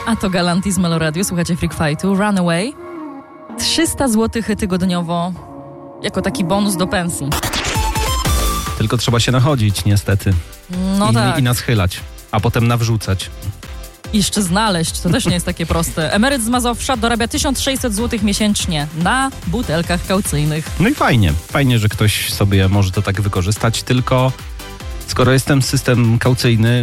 A to Galantis z Melo Radio, słuchacie Freak Fightu, Runaway. 300 zł tygodniowo jako taki bonus do pensji. Tylko trzeba się nachodzić niestety. No tak. I naschylać, a potem nawrzucać. I jeszcze znaleźć, to też nie jest takie proste. Emeryt z Mazowsza dorabia 1600 zł miesięcznie na butelkach kaucyjnych. No i fajnie, że ktoś sobie może to tak wykorzystać, tylko skoro jest ten system kaucyjny,